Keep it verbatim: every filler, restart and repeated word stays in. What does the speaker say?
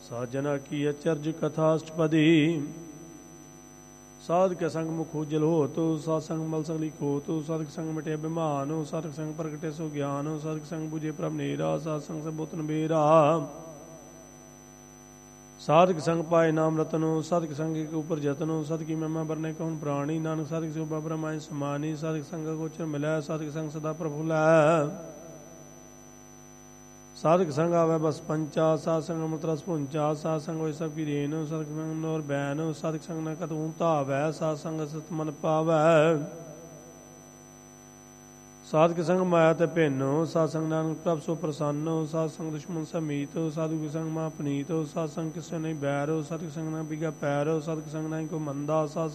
ਸਾਜਨਾ ਕੀ ਅਚਰਜ ਕਥਾਸ਼ਟਪਦੀ। ਸਾਧ ਕੇ ਸੰਗ ਮੁਖ ਉਜਲ ਹੋਤ, ਸਾਧ ਸੰਗ ਮਲ ਸਗਲੀ ਖੋਤ, ਸਾਧਕ ਸੰਗ ਮਿਟੇ ਅਭਿਮਾਨ, ਸਾਧਕ ਸੰਗ ਪ੍ਰਗਟੇ ਸੋ ਗਿਆਨ, ਸਾਧਕ ਸੰਗ ਬੁਝੇ ਪ੍ਰਭ ਨੇਰਾ, ਸਾਧ ਸੰਗ ਸਬੁਤ ਨਬੇਰਾ। ਸਾਧਕ ਸੰਗ ਪਾਏ ਨਾਮ ਰਤਨੋ, ਸਾਧਕ ਸੰਗ ਇੱਕ ਉਪਰ ਜਤਨੋ, ਸਦਕੀ ਮਹਿਮਾ ਬਰਨੇ ਕਹੁਨ ਪ੍ਰਾਣੀ, ਨਾਨਕ ਸਾਧਕ ਸੋਭਾ ਬ੍ਰਹਮਾਇ ਸਮਾਨੀ, ਸਾਧਕ ਸੰਗ ਗੋਚਰ ਮਿਲੈ, ਸਾਧਕ ਸੰਗ ਸਦਾ ਪ੍ਰਫੁੱਲੈ। ਸਾਧਕ ਸੰਗ ਆਵੈ ਬਸ ਪੰਚਾ, ਸਾਧ ਸੰਗ ਅੰਮ੍ਰਿਤ ਰਸ ਪੁੰਚਾ, ਸਾਧ ਸੰਗ ਹੋਇ ਸਭ ਕੀ ਰੇਨ, ਸਾਧਕ ਸੰਗ ਨੋਰ ਬੈਨ, ਸਾਧਕ ਸੰਗ ਨ ਕਤਹੁ ਧਾਵੈ, ਸਾਧ ਸੰਗ ਸਤ ਮਨ ਪਾਵੈ। ਸਾਧਕ ਸੰਗ ਮਾਇਆ ਤੇ ਭਿੰਨ, ਸਾਧ ਸੰਗ ਨਾਨਕ ਪ੍ਰਭ ਸੋ ਪ੍ਰਸੰਨ, ਸਾਧ ਸੰਗ ਦੁਸ਼ਮਨ ਸਮੀਤ, ਸਾਧੂ ਕੇ ਸੰਗ ਮਹਾ ਪਨੀਤ, ਸਾਧ ਸੰਗ ਕਿਸੈ ਨਹੀਂ ਬੈਰ, ਸਾਧਕ ਸੰਗ ਨ ਬਿਗਾ ਪੈਰ, ਸਾਧਕ ਸੰਗ ਨਾਹੀ ਕੋ ਮੰਦਾ, ਸਾਧ